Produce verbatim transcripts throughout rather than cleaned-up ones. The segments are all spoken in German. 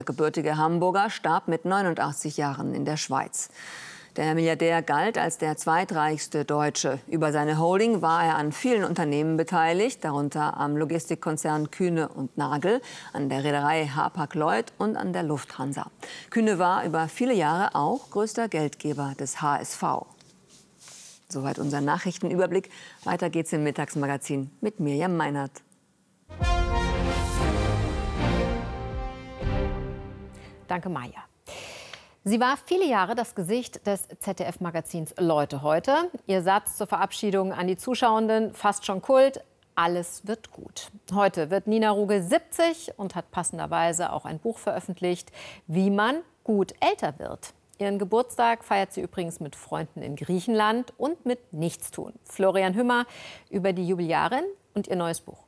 Der gebürtige Hamburger starb mit neunundachtzig Jahren in der Schweiz. Der Milliardär galt als der zweitreichste Deutsche. Über seine Holding war er an vielen Unternehmen beteiligt, darunter am Logistikkonzern Kühne und Nagel, an der Reederei Hapag-Lloyd und an der Lufthansa. Kühne war über viele Jahre auch größter Geldgeber des H S V. Soweit unser Nachrichtenüberblick. Weiter geht's im Mittagsmagazin mit Mirjam Meinert. Danke, Maja. Sie war viele Jahre das Gesicht des Z D F-Magazins Leute heute. Ihr Satz zur Verabschiedung an die Zuschauenden, fast schon Kult: Alles wird gut. Heute wird Nina Ruge siebzig und hat passenderweise auch ein Buch veröffentlicht, wie man gut älter wird. Ihren Geburtstag feiert sie übrigens mit Freunden in Griechenland und mit Nichtstun. Florian Hümmer über die Jubiläarin und ihr neues Buch.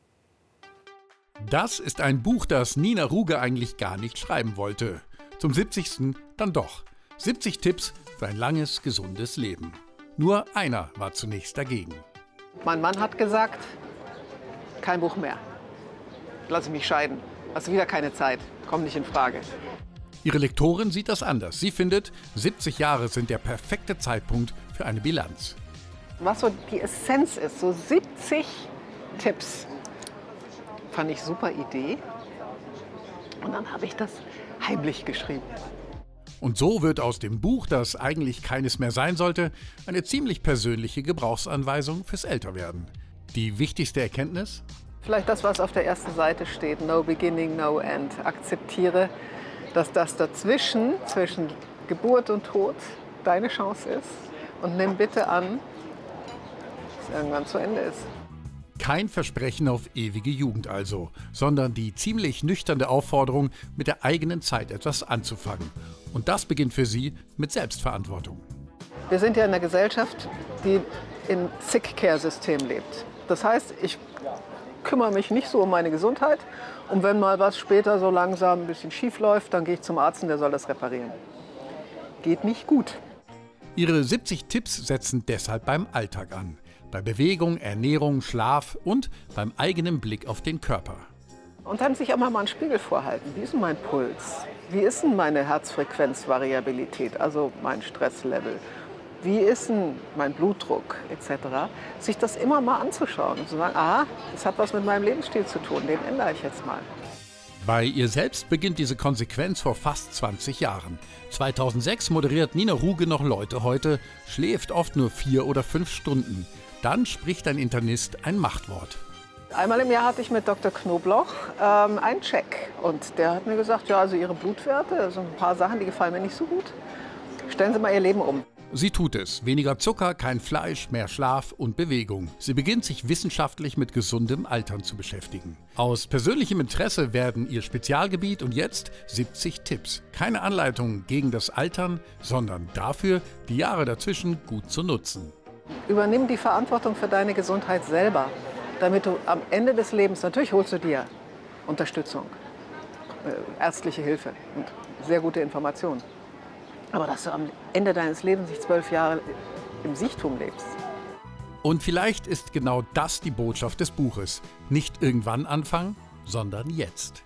Das ist ein Buch, das Nina Ruge eigentlich gar nicht schreiben wollte. Zum siebzigsten dann doch. siebzig Tipps für ein langes, gesundes Leben. Nur einer war zunächst dagegen. Mein Mann hat gesagt, kein Buch mehr. Lass mich scheiden. Hast du wieder keine Zeit. Komm nicht in Frage. Ihre Lektorin sieht das anders. Sie findet, siebzig Jahre sind der perfekte Zeitpunkt für eine Bilanz. Was so die Essenz ist, so siebzig Tipps. Fand ich super Idee. Und dann habe ich das heimlich geschrieben. Und so wird aus dem Buch, das eigentlich keines mehr sein sollte, eine ziemlich persönliche Gebrauchsanweisung fürs Älterwerden. Die wichtigste Erkenntnis? Vielleicht das, was auf der ersten Seite steht: No beginning, no end. Akzeptiere, dass das dazwischen, zwischen Geburt und Tod, deine Chance ist. Und nimm bitte an, dass es irgendwann zu Ende ist. Kein Versprechen auf ewige Jugend also, sondern die ziemlich nüchterne Aufforderung, mit der eigenen Zeit etwas anzufangen. Und das beginnt für sie mit Selbstverantwortung. Wir sind ja in einer Gesellschaft, die im Sick-Care-System lebt. Das heißt, ich kümmere mich nicht so um meine Gesundheit. Und wenn mal was später so langsam ein bisschen schief läuft, dann gehe ich zum Arzt und der soll das reparieren. Geht nicht gut. Ihre siebzig Tipps setzen deshalb beim Alltag an. Bei Bewegung, Ernährung, Schlaf und beim eigenen Blick auf den Körper. Und dann sich auch mal einen Spiegel vorhalten. Wie ist denn mein Puls? Wie ist denn meine Herzfrequenzvariabilität, also mein Stresslevel? Wie ist denn mein Blutdruck et cetera? Sich das immer mal anzuschauen und zu sagen, aha, das hat was mit meinem Lebensstil zu tun, den ändere ich jetzt mal. Bei ihr selbst beginnt diese Konsequenz vor fast zwanzig Jahren. zweitausendsechs moderiert Nina Ruge noch Leute heute, schläft oft nur vier oder fünf Stunden. Dann spricht ein Internist ein Machtwort. Einmal im Jahr hatte ich mit Doktor Knobloch ähm, einen Check. Und der hat mir gesagt, ja, also Ihre Blutwerte, also ein paar Sachen, die gefallen mir nicht so gut. Stellen Sie mal Ihr Leben um. Sie tut es. Weniger Zucker, kein Fleisch, mehr Schlaf und Bewegung. Sie beginnt sich wissenschaftlich mit gesundem Altern zu beschäftigen. Aus persönlichem Interesse werden ihr Spezialgebiet und jetzt siebzig Tipps. Keine Anleitung gegen das Altern, sondern dafür, die Jahre dazwischen gut zu nutzen. Übernimm die Verantwortung für deine Gesundheit selber, damit du am Ende des Lebens, natürlich holst du dir Unterstützung, äh, ärztliche Hilfe und sehr gute Informationen. Aber dass du am Ende deines Lebens nicht zwölf Jahre im Siechtum lebst. Und vielleicht ist genau das die Botschaft des Buches. Nicht irgendwann anfangen, sondern jetzt.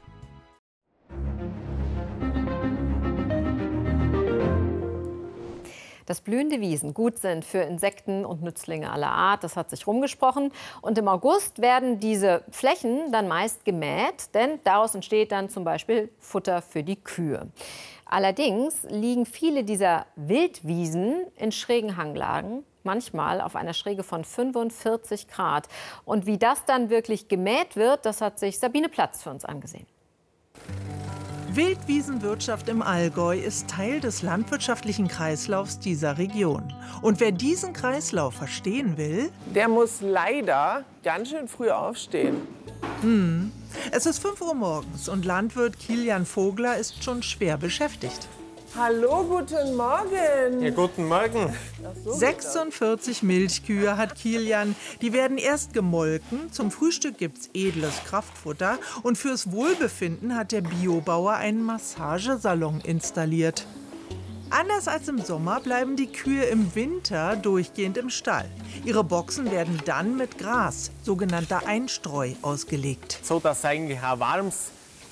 Dass blühende Wiesen gut sind für Insekten und Nützlinge aller Art, das hat sich rumgesprochen. Und im August werden diese Flächen dann meist gemäht, denn daraus entsteht dann zum Beispiel Futter für die Kühe. Allerdings liegen viele dieser Wildwiesen in schrägen Hanglagen, manchmal auf einer Schräge von fünfundvierzig Grad. Und wie das dann wirklich gemäht wird, das hat sich Sabine Platz für uns angesehen. Wildwiesenwirtschaft im Allgäu ist Teil des landwirtschaftlichen Kreislaufs dieser Region. Und wer diesen Kreislauf verstehen will, der muss leider ganz schön früh aufstehen. Hm. Es ist fünf Uhr morgens und Landwirt Kilian Vogler ist schon schwer beschäftigt. Hallo, guten Morgen. Ja, guten Morgen. So sechsundvierzig Milchkühe hat Kilian. Die werden erst gemolken. Zum Frühstück gibt's edles Kraftfutter. Und fürs Wohlbefinden hat der Biobauer einen Massagesalon installiert. Anders als im Sommer bleiben die Kühe im Winter durchgehend im Stall. Ihre Boxen werden dann mit Gras, sogenannter Einstreu, ausgelegt. So dass sie eigentlich ein warmes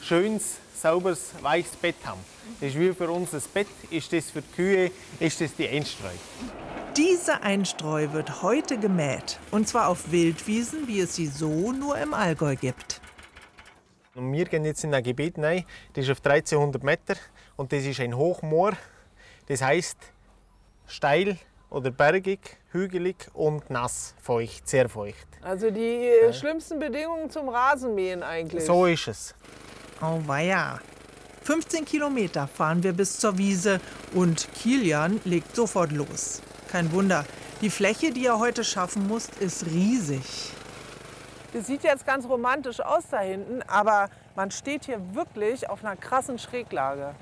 schönes, sauberes, weiches Bett haben. Das ist wie für uns das Bett, ist das für die Kühe, ist das die Einstreu. Diese Einstreu wird heute gemäht. Und zwar auf Wildwiesen, wie es sie so nur im Allgäu gibt. Und wir gehen jetzt in ein Gebiet rein, das ist auf dreizehnhundert Meter und das ist ein Hochmoor. Das heißt steil oder bergig, hügelig und nass, feucht, sehr feucht. Also die äh, schlimmsten Bedingungen zum Rasenmähen eigentlich. So ist es. Oh weia. fünfzehn Kilometer fahren wir bis zur Wiese und Kilian legt sofort los. Kein Wunder, die Fläche, die er heute schaffen muss, ist riesig. Das sieht jetzt ganz romantisch aus da hinten, aber man steht hier wirklich auf einer krassen Schräglage.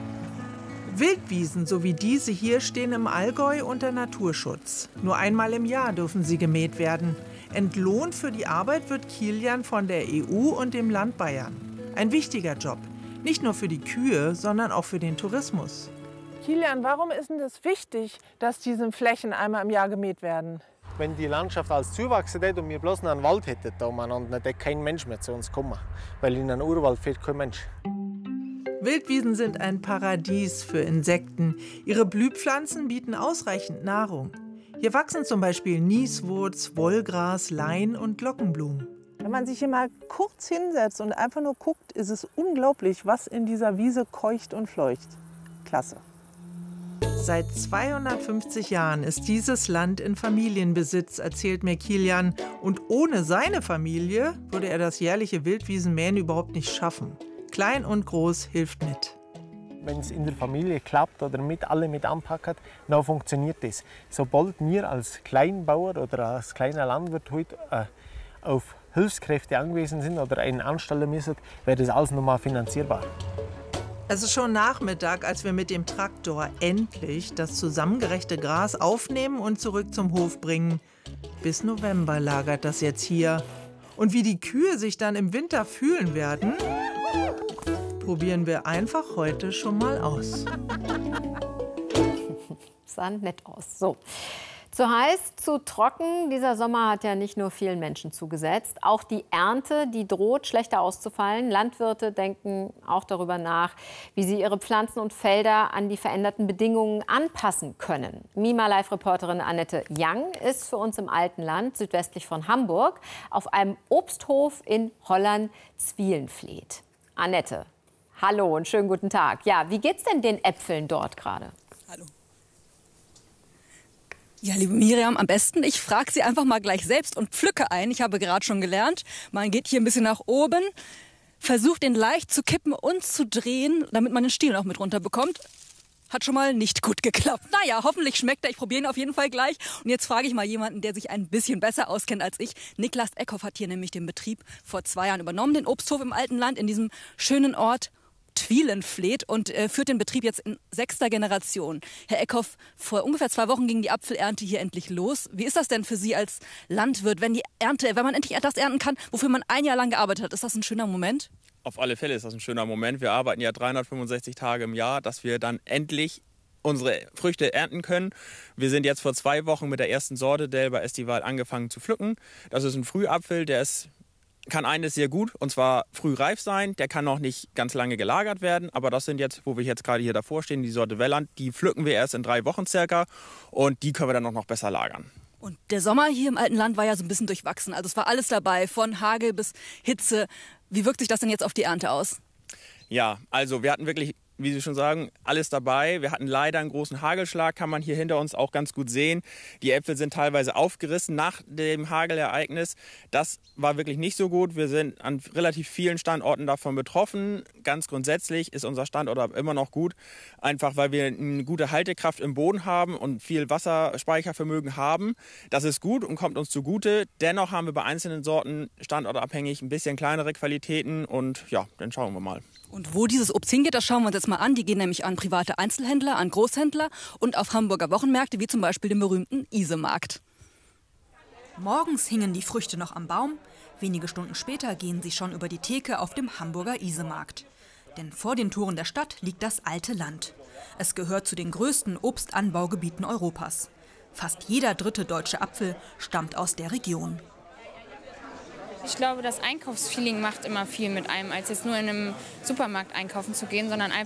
Wildwiesen, so wie diese hier, stehen im Allgäu unter Naturschutz. Nur einmal im Jahr dürfen sie gemäht werden. Entlohnt für die Arbeit wird Kilian von der E U und dem Land Bayern. Ein wichtiger Job, nicht nur für die Kühe, sondern auch für den Tourismus. Kilian, warum ist denn das wichtig, dass diese Flächen einmal im Jahr gemäht werden? Wenn die Landschaft alles zuwachsen hätte und wir bloß noch einen Wald hätten, da dann hätte kein Mensch mehr zu uns kommen. Weil in einen Urwald fehlt kein Mensch. Wildwiesen sind ein Paradies für Insekten. Ihre Blühpflanzen bieten ausreichend Nahrung. Hier wachsen zum Beispiel Nieswurz, Wollgras, Lein und Glockenblumen. Wenn man sich hier mal kurz hinsetzt und einfach nur guckt, ist es unglaublich, was in dieser Wiese keucht und fleucht. Klasse. Seit zweihundertfünfzig Jahren ist dieses Land in Familienbesitz, erzählt mir Kilian. Und ohne seine Familie würde er das jährliche Wildwiesenmähen überhaupt nicht schaffen. Klein und groß hilft mit. Wenn es in der Familie klappt oder mit alle mit anpacken, dann funktioniert das. Sobald wir als Kleinbauer oder als kleiner Landwirt heute äh, auf Hilfskräfte angewiesen sind oder einen anstellen müssen, wäre das alles nochmal finanzierbar. Es ist schon Nachmittag, als wir mit dem Traktor endlich das zusammengerechte Gras aufnehmen und zurück zum Hof bringen. Bis November lagert das jetzt hier. Und wie die Kühe sich dann im Winter fühlen werden, probieren wir einfach heute schon mal aus. Sah nett aus. So. Zu heiß, zu trocken. Dieser Sommer hat ja nicht nur vielen Menschen zugesetzt. Auch die Ernte, die droht schlechter auszufallen. Landwirte denken auch darüber nach, wie sie ihre Pflanzen und Felder an die veränderten Bedingungen anpassen können. Mima-Live-Reporterin Annette Young ist für uns im alten Land, südwestlich von Hamburg, auf einem Obsthof in Holland-Zwielenfleet. Annette, hallo und schönen guten Tag. Ja, wie geht's denn den Äpfeln dort gerade? Hallo. Ja, liebe Miriam, am besten, ich frage Sie einfach mal gleich selbst und pflücke ein. Ich habe gerade schon gelernt, man geht hier ein bisschen nach oben, versucht den leicht zu kippen und zu drehen, damit man den Stiel noch mit runter bekommt. Hat schon mal nicht gut geklappt. Naja, hoffentlich schmeckt er. Ich probiere ihn auf jeden Fall gleich. Und jetzt frage ich mal jemanden, der sich ein bisschen besser auskennt als ich. Niklas Eckhoff hat hier nämlich den Betrieb vor zwei Jahren übernommen, den Obsthof im alten Land, in diesem schönen Ort Zwielenfleet, und äh, führt den Betrieb jetzt in sechster Generation. Herr Eckhoff, vor ungefähr zwei Wochen ging die Apfelernte hier endlich los. Wie ist das denn für Sie als Landwirt, wenn die Ernte, wenn man endlich das ernten kann, wofür man ein Jahr lang gearbeitet hat? Ist das ein schöner Moment? Auf alle Fälle ist das ein schöner Moment. Wir arbeiten ja dreihundertfünfundsechzig Tage im Jahr, dass wir dann endlich unsere Früchte ernten können. Wir sind jetzt vor zwei Wochen mit der ersten Sorte Delba Estival angefangen zu pflücken. Das ist ein Frühapfel, der ist kann eines sehr gut, und zwar früh reif sein. Der kann noch nicht ganz lange gelagert werden, aber das sind jetzt, wo wir jetzt gerade hier davor stehen, die Sorte Welland, die pflücken wir erst in drei Wochen circa und die können wir dann auch noch besser lagern. Und der Sommer hier im alten Land war ja so ein bisschen durchwachsen. Also es war alles dabei, von Hagel bis Hitze. Wie wirkt sich das denn jetzt auf die Ernte aus? Ja, also wir hatten wirklich, wie Sie schon sagen, alles dabei. Wir hatten leider einen großen Hagelschlag, kann man hier hinter uns auch ganz gut sehen. Die Äpfel sind teilweise aufgerissen nach dem Hagelereignis. Das war wirklich nicht so gut. Wir sind an relativ vielen Standorten davon betroffen. Ganz grundsätzlich ist unser Standort aber immer noch gut, einfach weil wir eine gute Haltekraft im Boden haben und viel Wasserspeichervermögen haben. Das ist gut und kommt uns zugute. Dennoch haben wir bei einzelnen Sorten standortabhängig ein bisschen kleinere Qualitäten und ja, dann schauen wir mal. Und wo dieses Obst hingeht, das schauen wir uns jetzt mal an. Die gehen nämlich an private Einzelhändler, an Großhändler und auf Hamburger Wochenmärkte, wie zum Beispiel den berühmten Isemarkt. Morgens hingen die Früchte noch am Baum. Wenige Stunden später gehen sie schon über die Theke auf dem Hamburger Isemarkt. Denn vor den Toren der Stadt liegt das alte Land. Es gehört zu den größten Obstanbaugebieten Europas. Fast jeder dritte deutsche Apfel stammt aus der Region. Ich glaube, das Einkaufsfeeling macht immer viel mit einem, als jetzt nur in einem Supermarkt einkaufen zu gehen, sondern einfach